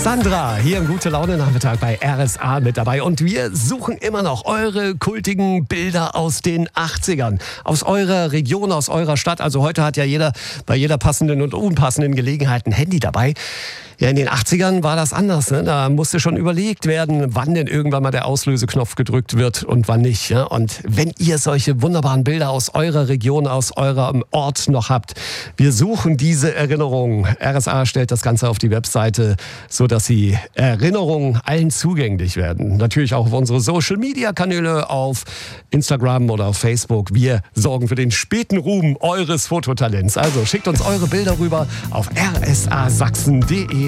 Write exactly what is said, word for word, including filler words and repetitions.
Sandra, hier im Gute-Laune-Nachmittag bei R S A mit dabei. Und wir suchen immer noch eure kultigen Bilder aus den achtzigern. Aus eurer Region, aus eurer Stadt. Also heute hat ja jeder bei jeder passenden und unpassenden Gelegenheit ein Handy dabei. Ja, in den achtzigern war das anders. Ne? Da musste schon überlegt werden, wann denn irgendwann mal der Auslöseknopf gedrückt wird und wann nicht. Ja? Und wenn ihr solche wunderbaren Bilder aus eurer Region, aus eurem Ort noch habt, wir suchen diese Erinnerungen. R S A stellt das Ganze auf die Webseite, sodass die Erinnerungen allen zugänglich werden. Natürlich auch auf unsere Social-Media-Kanäle, auf Instagram oder auf Facebook. Wir sorgen für den späten Ruhm eures Fototalents. Also schickt uns eure Bilder rüber auf r s a sachsen punkt d e.